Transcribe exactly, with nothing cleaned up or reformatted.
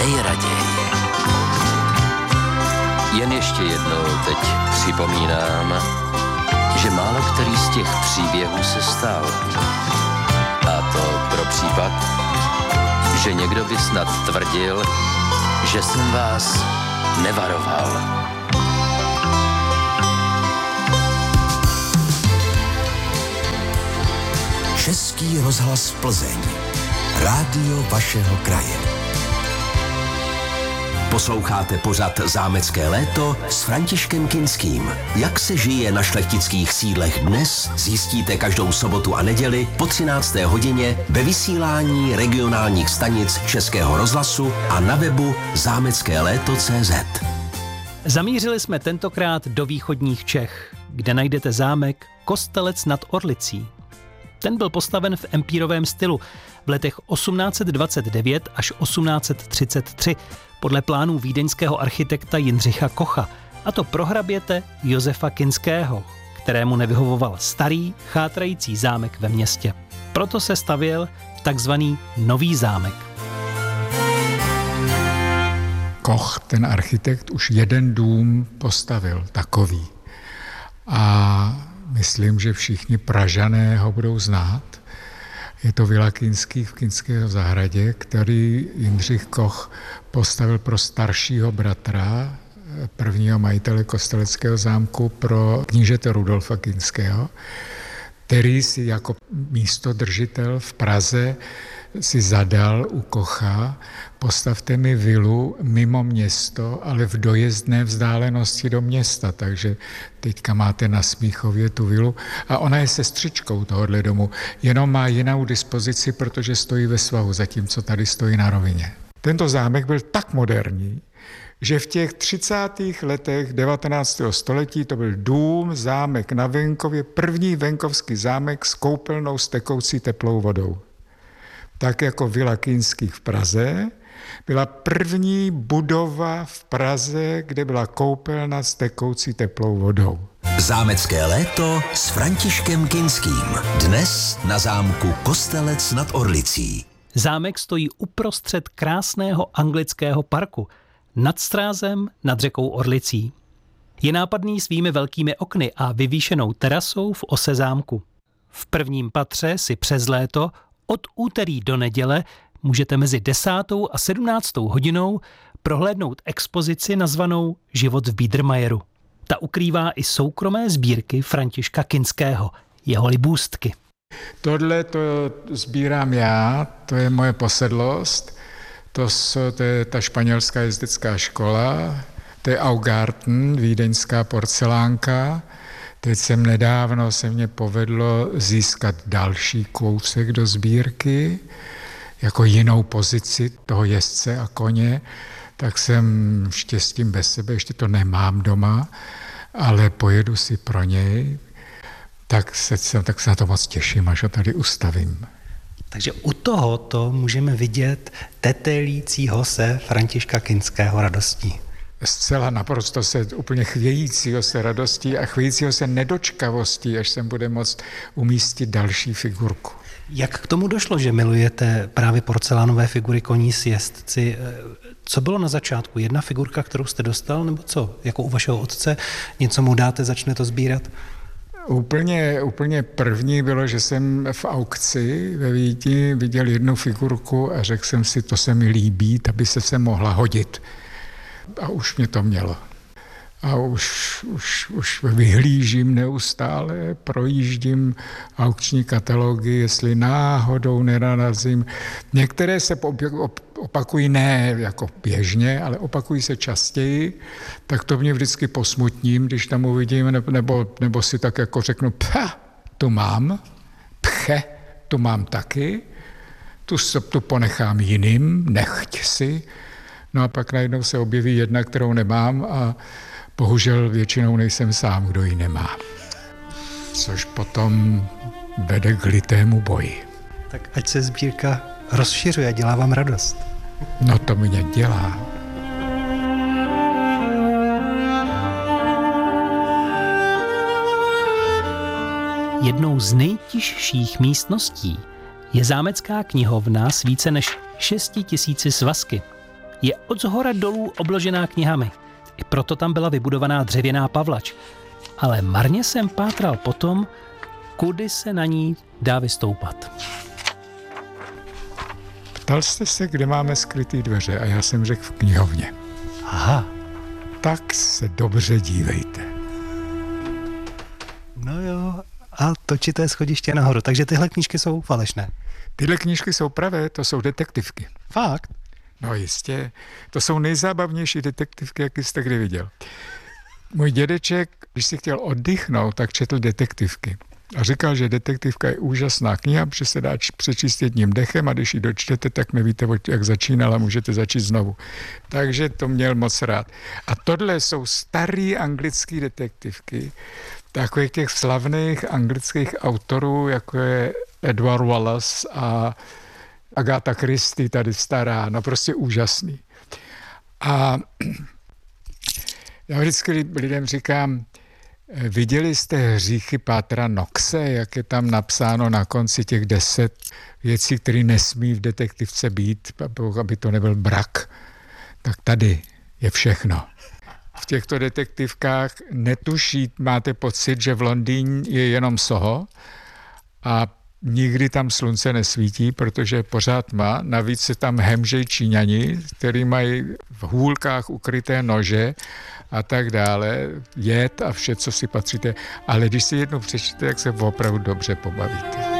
nejraději. Jen ještě jednou teď připomínám, že málo který z těch příběhů se stal. A to pro případ, že někdo by snad tvrdil, že jsem vás nevaroval. Český rozhlas Plzeň. Rádio vašeho kraje. Posloucháte pořad Zámecké léto s Františkem Kinským. Jak se žije na šlechtických sídlech dnes, zjistíte každou sobotu a neděli po třinácté hodině ve vysílání regionálních stanic Českého rozhlasu a na webu zámecké léto tečka cé zet. Zamířili jsme tentokrát do východních Čech, kde najdete zámek Kostelec nad Orlicí. Ten byl postaven v empírovém stylu v letech osmnáct dvacet devět až osmnáct třicet tři podle plánů vídeňského architekta Jindřicha Kocha, a to pro hraběte Josefa Kinského, kterému nevyhovoval starý, chátrající zámek ve městě. Proto se stavěl takzvaný Nový zámek. Koch, ten architekt, už jeden dům postavil takový. A myslím, že všichni Pražané ho budou znát. Je to vila Kinských v Kinského zahradě, který Jindřich Koch postavil pro staršího bratra, prvního majitele Kosteleckého zámku, pro knížete Rudolfa Kinského, který si jako místodržitel v Praze si zadal u Kocha: postavte mi vilu mimo město, ale v dojezdné vzdálenosti do města. Takže teďka máte na Smíchově tu vilu a ona je sestřičkou tohohle domu, jenom má jinou dispozici, protože stojí ve svahu, zatímco tady stojí na rovině. Tento zámek byl tak moderní, že v těch třicátých letech devatenáctého století to byl dům, zámek na venkově, první venkovský zámek s koupelnou s tekoucí teplou vodou. Tak jako vila Kinských v Praze byla první budova v Praze, kde byla koupelna s tekoucí teplou vodou. Zámecké léto s Františkem Kinským. Dnes na zámku Kostelec nad Orlicí. Zámek stojí uprostřed krásného anglického parku, nad strázem nad řekou Orlicí. Je nápadný svými velkými okny a vyvýšenou terasou v ose zámku. V prvním patře si přes léto od úterý do neděle můžete mezi desátou a sedmnáctou hodinou prohlédnout expozici nazvanou Život v Biedermeieru. Ta ukrývá i soukromé sbírky Františka Kinského, jeho libůstky. Tohle to sbírám já, to je moje posedlost, to, to je ta španělská jezdecká škola, to je Augarten, vídeňská porcelánka. Teď jsem nedávno, se mně povedlo získat další kousek do sbírky, jako jinou pozici toho jezdce a koně, tak jsem štěstím bez sebe, ještě to nemám doma, ale pojedu si pro něj, tak se, tak se na to moc těším, až ho tady ustavím. Takže u tohoto můžeme vidět tetelícího se Františka Kinského radostí. Zcela naprosto se úplně chvějícího se radostí a chvějícího se nedočkavostí, až sem bude moct umístit další figurku. Jak k tomu došlo, že milujete právě porcelánové figury koní s jezdci? Co bylo na začátku? Jedna figurka, kterou jste dostal, nebo co? Jako u vašeho otce? Něco mu dáte, začne to sbírat? Úplně, úplně první bylo, že jsem v aukci ve Vídni viděl jednu figurku a řekl jsem si, to se mi líbí, ta by se se mohla hodit. A už mě to mělo. A už, už, už vyhlížím neustále, projíždím aukční katalogy, jestli náhodou nenarazím. Některé se opakují ne jako běžně, ale opakují se častěji, tak to mě vždycky posmutním, když tam uvidím, nebo, nebo si tak jako řeknu, pha, tu mám, pche, tu mám taky, tu, tu ponechám jiným, nechť si. No a pak najednou se objeví jedna, kterou nemám a bohužel většinou nejsem sám, kdo ji nemá. Což potom vede k litému boji. Tak ať se sbírka rozšiřuje, dělá vám radost. No to mě dělá. Jednou z nejtižších místností je zámecká knihovna s více než šesti tisíci svazky. je od zhora dolů obložená knihami. I proto tam byla vybudovaná dřevěná pavlač. Ale marně jsem pátral potom, kudy se na ní dá vystoupat. Ptal jste se, kde máme skrytý dveře a já jsem řekl v knihovně. Aha. Tak se dobře dívejte. No jo, a točité schodiště nahoru, takže tyhle knížky jsou falešné. Tyhle knížky jsou pravé, to jsou detektivky. Fakt? No jistě, to jsou nejzábavnější detektivky, jaký jste kdy viděl. Můj dědeček, když si chtěl oddychnout, tak četl detektivky. A říkal, že detektivka je úžasná kniha, protože se dá přečíst jedním dechem a když ji dočtete, tak nevíte, jak začínala, můžete začít znovu. Takže to měl moc rád. A tohle jsou starý anglický detektivky, takových těch slavných anglických autorů, jako je Edward Wallace a Agatha Christie, tady stará, no prostě úžasný. A já vždycky lidem říkám, viděli jste Hříchy Pátra Knoxe, jak je tam napsáno na konci těch deset věcí, které nesmí v detektivce být, aby to nebyl brak. Tak tady je všechno. V těchto detektivkách netuší, máte pocit, že v Londýně je jenom Soho a nikdy tam slunce nesvítí, protože pořád má. Navíc se tam hemžej Číňani, který mají v hůlkách ukryté nože a tak dále, jed a vše, co si patříte. Ale když si jednou přečtete, tak se opravdu dobře pobavíte.